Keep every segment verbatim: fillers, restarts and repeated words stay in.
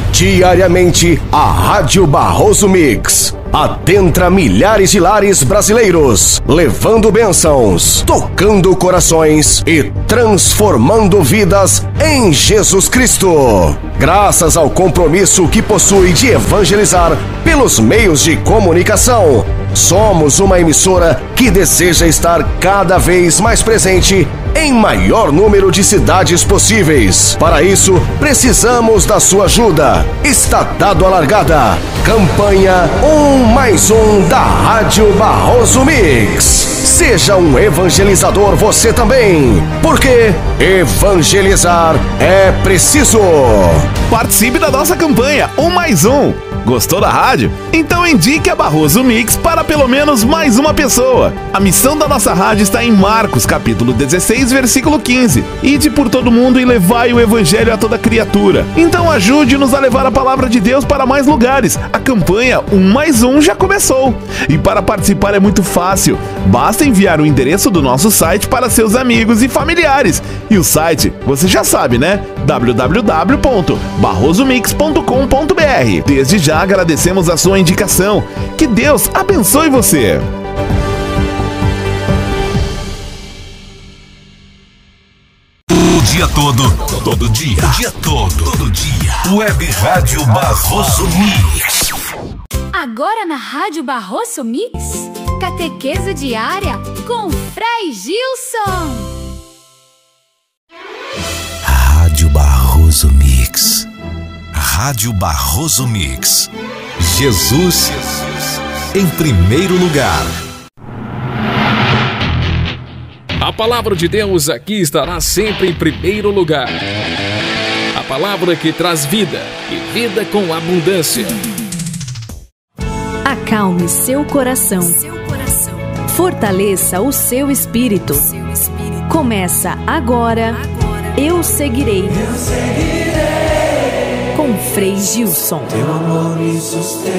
Diariamente, a Rádio Barroso Mix adentra milhares de lares brasileiros, levando bênçãos, tocando corações e transformando vidas em Jesus Cristo. Graças ao compromisso que possui de evangelizar pelos meios de comunicação, somos uma emissora que deseja estar cada vez mais presente em maior número de cidades possíveis. Para isso, precisamos da sua ajuda. Está dado a largada. Campanha um mais um da Rádio Barroso Mix. Seja um evangelizador você também, porque evangelizar é preciso. Participe da nossa campanha um mais um. Gostou da rádio? Então indique a Barroso Mix para pelo menos mais uma pessoa. A missão da nossa rádio está em Marcos, capítulo dezesseis, versículo quinze. Ide por todo mundo e levai o evangelho a toda criatura. Então ajude-nos a levar a palavra de Deus para mais lugares. A campanha um mais um já começou. E para participar é muito fácil. Basta enviar o endereço do nosso site para seus amigos e familiares. E o site, você já sabe, né? w w w ponto barroso mix ponto com ponto b r. Desde já agradecemos a sua indicação. Que Deus abençoe você. O dia todo, todo dia, o dia todo, todo dia. Web Rádio Barroso Mix. Agora na Rádio Barroso Mix, catequese diária com Frei Gilson. Rádio Barroso Mix. Rádio Barroso Mix. Jesus em primeiro lugar. A palavra de Deus aqui estará sempre em primeiro lugar. A palavra que traz vida e vida com abundância. Acalme seu coração. Fortaleça o seu espírito. Começa agora. Eu seguirei. Eu seguirei. Com Frei Gilson. Teu amor me sustenta.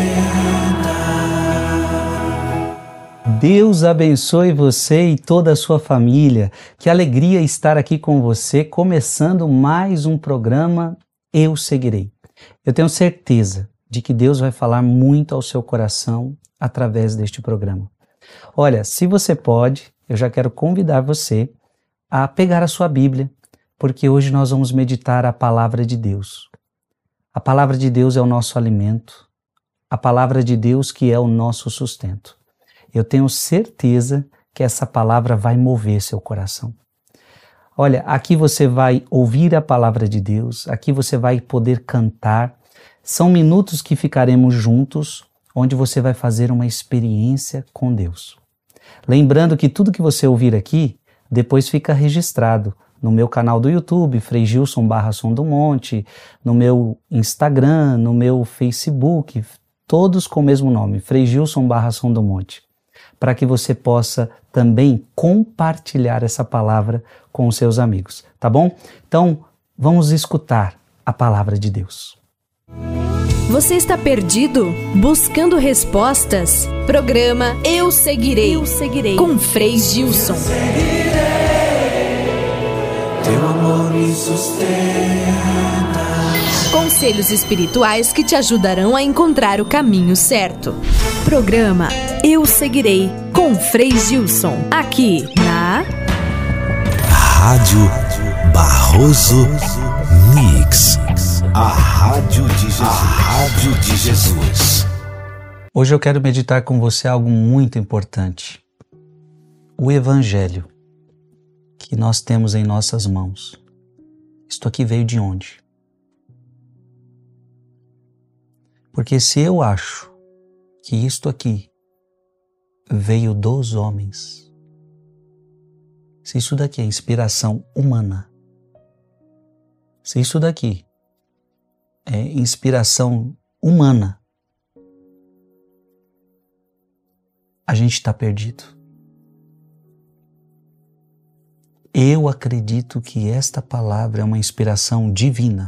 Deus abençoe você e toda a sua família. Que alegria estar aqui com você, começando mais um programa Eu Seguirei. Eu tenho certeza de que Deus vai falar muito ao seu coração através deste programa. Olha, se você pode, eu já quero convidar você a pegar a sua Bíblia, porque hoje nós vamos meditar a palavra de Deus. A palavra de Deus é o nosso alimento, a palavra de Deus que é o nosso sustento. Eu tenho certeza que essa palavra vai mover seu coração. Olha, aqui você vai ouvir a palavra de Deus, aqui você vai poder cantar. São minutos que ficaremos juntos, onde você vai fazer uma experiência com Deus. Lembrando que tudo que você ouvir aqui, depois fica registrado no meu canal do YouTube, Frei Gilson barra Som do Monte, no meu Instagram, no meu Facebook, todos com o mesmo nome, Frei Gilson barra Som do Monte, para que você possa também compartilhar essa palavra com os seus amigos, tá bom? Então, vamos escutar a palavra de Deus. Você está perdido? Buscando respostas? Programa Eu Seguirei, Eu Seguirei. Com Frei Gilson. Eu seguirei. Teu amor me sustenta. Conselhos espirituais que te ajudarão a encontrar o caminho certo. Programa Eu Seguirei, com Frei Gilson. Aqui na Rádio Barroso Mix. A Rádio de Jesus. A Rádio de Jesus. Hoje eu quero meditar com você algo muito importante. O Evangelho que nós temos em nossas mãos. Isto aqui veio de onde? Porque se eu acho que isto aqui veio dos homens, se isso daqui é inspiração humana, se isso daqui é inspiração humana, a gente está perdido. Eu acredito que esta palavra é uma inspiração divina.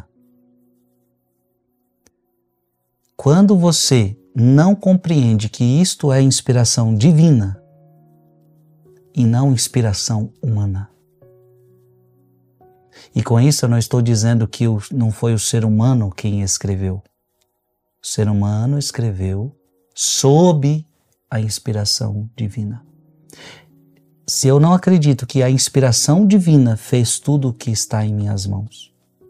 Quando você não compreende que isto é inspiração divina e não inspiração humana, E com isso eu não estou dizendo que o, não foi o ser humano quem escreveu. O ser humano escreveu sob a inspiração divina. Se eu não acredito que a inspiração divina fez tudo o que está em minhas mãos,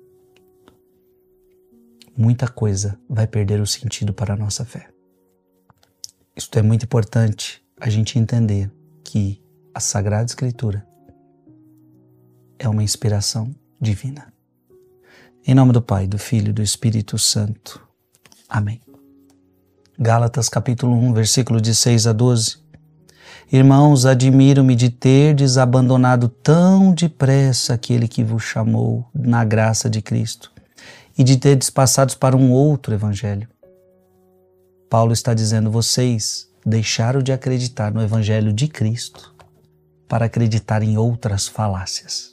muita coisa vai perder o sentido para a nossa fé. Isto é muito importante a gente entender que a Sagrada Escritura é uma inspiração divina. Em nome do Pai, do Filho e do Espírito Santo. Amém. Gálatas capítulo um, versículo de seis a doze. Irmãos, admiro-me de terdes abandonado tão depressa aquele que vos chamou na graça de Cristo e de terdes passado para um outro evangelho. Paulo está dizendo, vocês deixaram de acreditar no evangelho de Cristo para acreditar em outras falácias.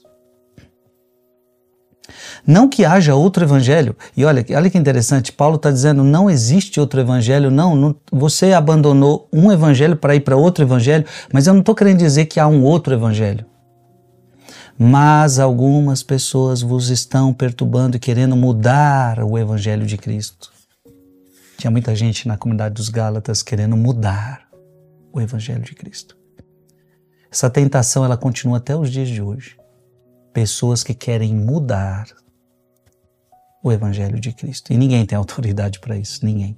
Não que haja outro evangelho, e olha, olha que interessante, Paulo está dizendo, não existe outro evangelho, não, não você abandonou um evangelho para ir para outro evangelho, mas eu não estou querendo dizer que há um outro evangelho. Mas algumas pessoas vos estão perturbando e querendo mudar o evangelho de Cristo. Tinha muita gente na comunidade dos Gálatas querendo mudar o evangelho de Cristo. Essa tentação, ela continua até os dias de hoje. Pessoas que querem mudar o evangelho de Cristo. E ninguém tem autoridade para isso, ninguém.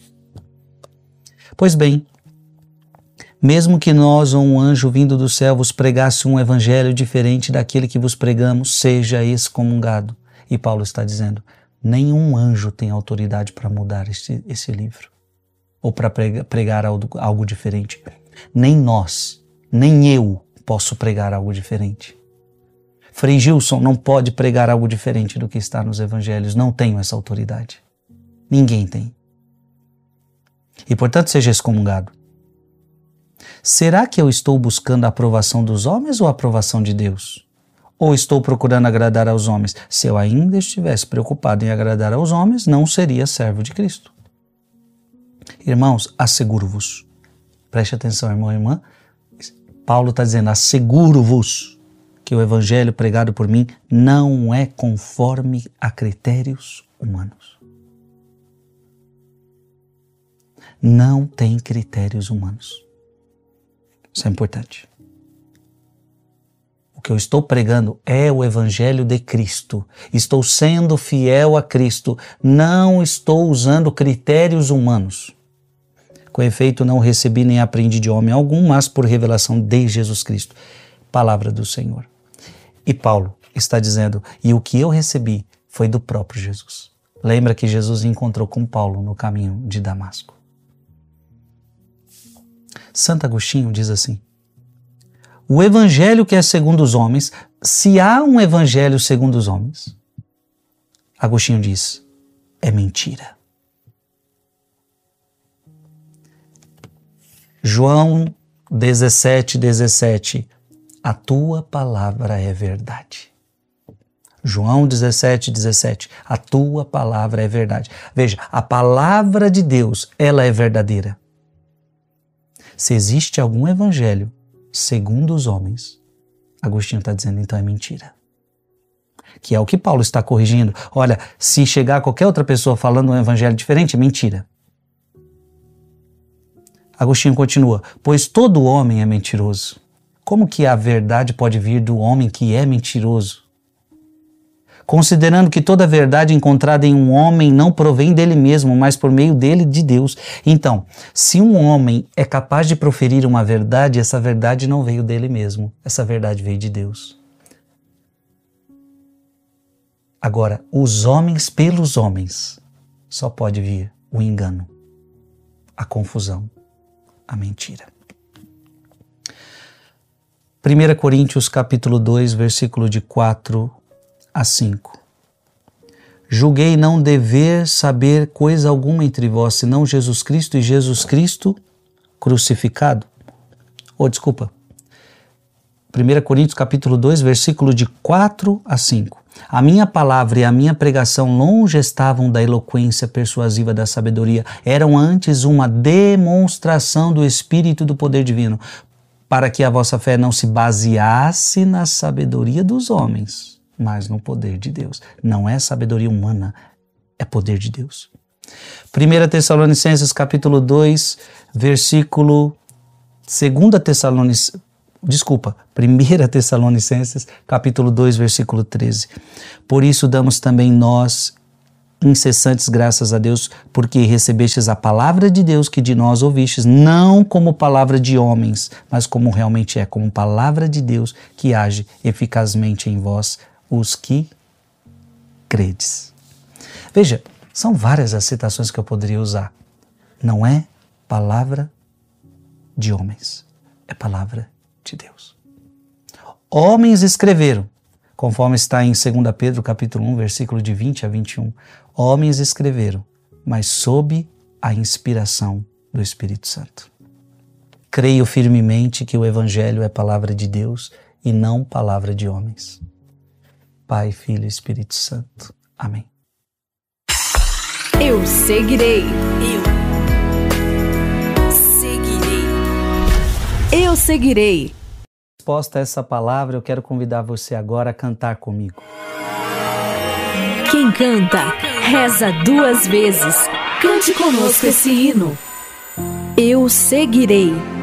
Pois bem, mesmo que nós ou um anjo vindo do céu vos pregasse um evangelho diferente daquele que vos pregamos, seja excomungado. E Paulo está dizendo, nenhum anjo tem autoridade para mudar esse, esse livro, ou para pregar, pregar algo, algo diferente. Nem nós, nem eu posso pregar algo diferente. Frei Gilson não pode pregar algo diferente do que está nos evangelhos. Não tenho essa autoridade. Ninguém tem. E, portanto, seja excomungado. Será que eu estou buscando a aprovação dos homens ou a aprovação de Deus? Ou estou procurando agradar aos homens? Se eu ainda estivesse preocupado em agradar aos homens, não seria servo de Cristo. Irmãos, asseguro-vos. Preste atenção, irmão e irmã. Paulo está dizendo, asseguro-vos que o evangelho pregado por mim não é conforme a critérios humanos. Não tem critérios humanos. Isso é importante. O que eu estou pregando é o evangelho de Cristo. Estou sendo fiel a Cristo. Não estou usando critérios humanos. Com efeito, não recebi nem aprendi de homem algum, mas por revelação de Jesus Cristo. Palavra do Senhor. E Paulo está dizendo, e o que eu recebi foi do próprio Jesus. Lembra que Jesus encontrou com Paulo no caminho de Damasco. Santo Agostinho diz assim, o evangelho que é segundo os homens, se há um evangelho segundo os homens, Agostinho diz, é mentira. João dezessete, dezessete, a tua palavra é verdade. João dezessete, dezessete, a tua palavra é verdade. Veja, a palavra de Deus, ela é verdadeira. Se existe algum evangelho segundo os homens, Agostinho está dizendo, então é mentira. Que é o que Paulo está corrigindo. Olha, se chegar qualquer outra pessoa falando um evangelho diferente, é mentira. Agostinho continua, pois todo homem é mentiroso. Como que a verdade pode vir do homem que é mentiroso? Considerando que toda verdade encontrada em um homem não provém dele mesmo, mas por meio dele de Deus. Então, se um homem é capaz de proferir uma verdade, essa verdade não veio dele mesmo, essa verdade veio de Deus. Agora, os homens pelos homens, só pode vir o engano, a confusão, a mentira. primeira Coríntios capítulo dois, versículo de quatro a cinco. Julguei não dever saber coisa alguma entre vós, senão Jesus Cristo e Jesus Cristo crucificado. Ou, oh, desculpa. primeira Coríntios capítulo dois, versículo de quatro a cinco. A minha palavra e a minha pregação longe estavam da eloquência persuasiva da sabedoria, eram antes uma demonstração do Espírito e do poder divino, para que a vossa fé não se baseasse na sabedoria dos homens, mas no poder de Deus. Não é sabedoria humana, é poder de Deus. primeira Tessalonicenses capítulo dois, versículo... segunda Tessalonicenses, desculpa, primeira Tessalonicenses capítulo dois, versículo treze. Por isso damos também nós incessantes graças a Deus, porque recebestes a palavra de Deus que de nós ouvistes, não como palavra de homens, mas como realmente é, como palavra de Deus que age eficazmente em vós, os que credes. Veja, são várias as citações que eu poderia usar. Não é palavra de homens, é palavra de Deus. Homens escreveram, conforme está em segunda Pedro capítulo um, versículo de vinte a vinte e um. Homens escreveram, mas sob a inspiração do Espírito Santo. Creio firmemente que o Evangelho é palavra de Deus e não palavra de homens. Pai, Filho e Espírito Santo. Amém. Eu seguirei. Eu seguirei. Eu seguirei. Resposta a essa palavra, eu quero convidar você agora a cantar comigo. Quem canta, reza duas vezes. Cante conosco esse hino. Eu seguirei.